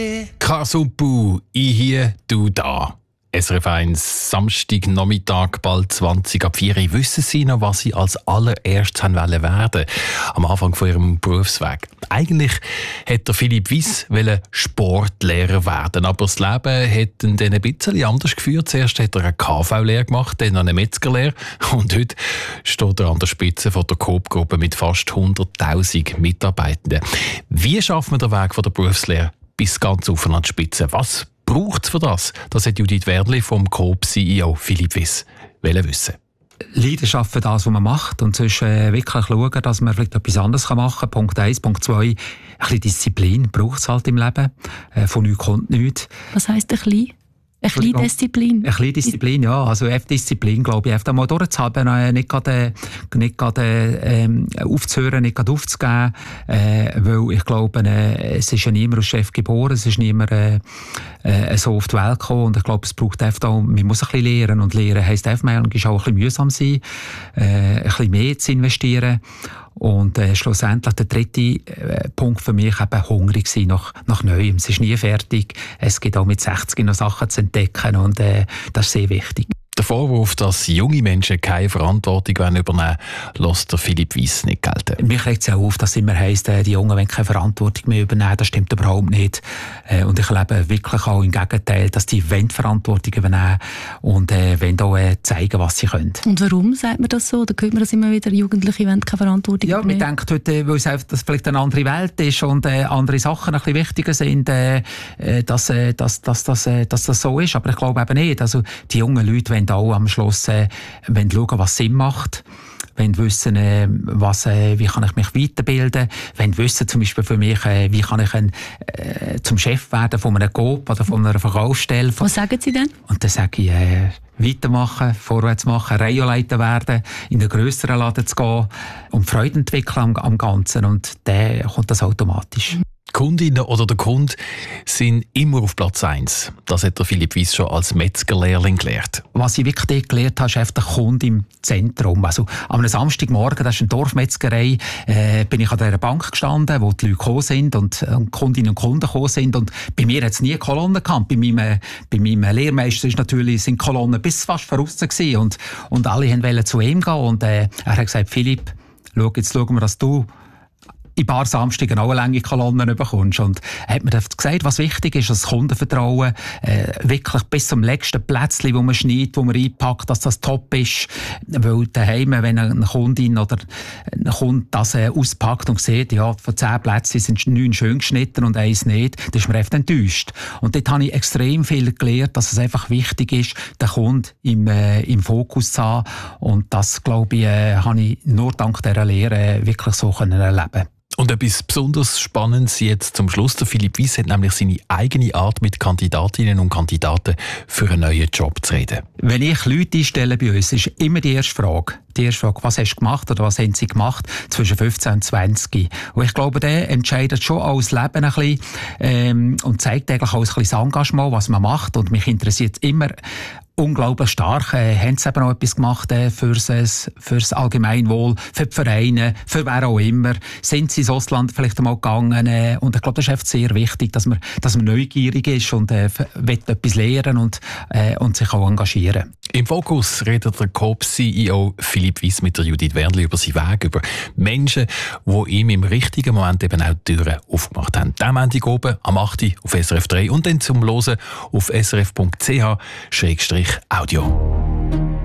Kasumpu, ich hier, du da. SRF 1, Samstagnachmittag, bald 20 ab 4 Uhr. Wissen Sie noch, was Sie als allererstes werden wollen? Am Anfang von Ihrem Berufsweg. Eigentlich hätte Philipp Wyss Sportlehrer werden, aber das Leben hat ihn dann ein bisschen anders geführt. Zuerst hat er eine KV-Lehre gemacht, dann eine Metzgerlehre und heute steht er an der Spitze von der Coop-Gruppe mit fast 100'000 Mitarbeitenden. Wie schafft man den Weg von der Berufslehre bis ganz auf an die Spitze? Was braucht es für das? Das hat Judith Werdli vom Coop-CEO Philipp Wyss wissen. Leidenschaft für das, was man macht und sonst wirklich schauen, dass man vielleicht etwas anderes machen kann. Punkt 1. Punkt 2, ein bisschen Disziplin braucht es halt im Leben. Von nichts kommt nichts. Was heisst ein bisschen? Ein bisschen Disziplin? Ein bisschen Disziplin, ja. Also Disziplin, glaube ich, einfach mal durchzuhalten, nicht gerade aufzuhören, nicht gerade aufzugeben, weil ich glaube, es ist ja niemand als Chef geboren, es ist niemand so auf die Welt gekommen und ich glaube, es braucht einfach auch, man muss ein bisschen lernen und lernen heisst einfach manchmal auch ein bisschen mühsam sein, ein bisschen mehr zu investieren. Und schlussendlich der dritte Punkt für mich eben hungrig sein nach Neuem. Es ist nie fertig. Es gibt auch mit 60 noch Sachen zu entdecken und das ist sehr wichtig. Der Vorwurf, dass junge Menschen keine Verantwortung übernehmen wollen, lässt der Philipp Wyss nicht gelten. Mich regt es auch auf, dass es immer heisst, die Jungen wollen keine Verantwortung mehr übernehmen. Das stimmt überhaupt nicht. Und ich erlebe wirklich auch im Gegenteil, dass die Verantwortung übernehmen und wollen auch zeigen, was sie können. Und warum sagt man das so? Da hört man das immer wieder, Jugendliche wollen keine Verantwortung übernehmen. Ja, man denkt heute, weil es vielleicht eine andere Welt ist und andere Sachen ein bisschen wichtiger sind, dass das so ist. Aber ich glaube eben nicht. Also, die jungen Leute wollen auch am Schluss schauen, was Sinn macht. Wenn wissen, wie kann ich mich weiterbilden, wenn wissen zum Beispiel für mich, wie kann ich zum Chef werden von einem Coop oder von einer Verkaufsstelle. Was sagen Sie denn? Und dann sage ich, weitermachen, vorwärts machen, Reihenleiter werden, in einen grösseren Laden zu gehen und Freude entwickeln am Ganzen und dann kommt das automatisch. Die Kundinnen oder der Kunde sind immer auf Platz 1. Das hat der Philipp Wyss schon als Metzgerlehrling gelernt. Was ich wirklich gelernt habe, ist einfach der Kunde im Zentrum. Also, an einem Samstagmorgen, das ist eine Dorfmetzgerei, bin ich an dieser Bank gestanden, wo die Leute gekommen sind und Kundinnen und Kunden gekommen sind. Und bei mir hat es nie Kolonnen gehabt. Bei meinem Lehrmeister sind Kolonnen bis fast voraus gewesen. Und alle wollten zu ihm gehen. Und er hat gesagt, Philipp, jetzt schauen wir, dass du in ein paar Samstagen auch eine lange Kolonnen bekommst. Und er hat mir gesagt, was wichtig ist, das Kundenvertrauen, wirklich bis zum letzten Plätzchen, wo man schneidet, wo man einpackt, dass das top ist. Weil daheim, wenn eine Kundin oder ein Kunde das auspackt und sieht, ja, von 10 Plätzchen sind 9 schön geschnitten und 1 nicht, dann ist man einfach enttäuscht. Und dort habe ich extrem viel gelernt, dass es einfach wichtig ist, den Kunden im Fokus zu haben. Und das, glaube ich, habe ich nur dank dieser Lehre wirklich so erleben können. Und etwas besonders Spannendes jetzt zum Schluss. Der Philipp Wyss hat nämlich seine eigene Art, mit Kandidatinnen und Kandidaten für einen neuen Job zu reden. Wenn ich Leute einstelle bei uns, ist immer die erste Frage, was hast du gemacht oder was haben sie gemacht zwischen 15 und 20. Und ich glaube, der entscheidet schon auch das Leben ein bisschen und zeigt eigentlich auch ein bisschen das Engagement, was man macht. Und mich interessiert immer unglaublich stark. Haben sie eben auch etwas gemacht fürs Allgemeinwohl, für die Vereine, für wer auch immer. Sind sie ins Ausland vielleicht einmal gegangen? Und ich glaube, das ist einfach sehr wichtig, dass man neugierig ist und will etwas lernen und sich auch engagieren. Im Fokus redet der Coop-CEO Philipp Wyss mit der Judith Werdli über seinen Weg, über Menschen, die ihm im richtigen Moment eben auch die Türen aufgemacht haben. Diesen Montag oben am 8. auf SRF 3 und dann zum Hören auf srf.ch/audio.